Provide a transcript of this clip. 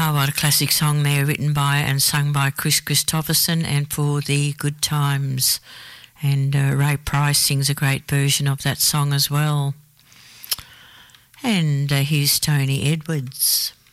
Oh, what a classic song there, written by and sung by Chris Christopherson and for the Good Times. And Ray Price sings a great version of that song as well. And here's Tony Edwards.